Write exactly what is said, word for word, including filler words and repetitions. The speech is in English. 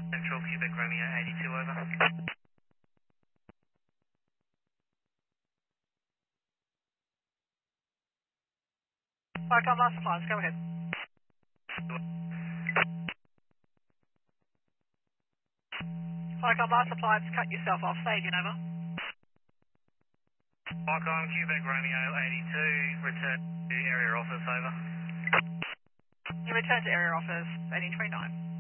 Central Quebec Romeo eighty-two, over. Micron Master Plans, go ahead. Micron Master Plans, cut yourself off. Stadium, over. Micron Quebec Romeo eighty-two, return to area office, over. You return to area office, eighteen twenty-nine.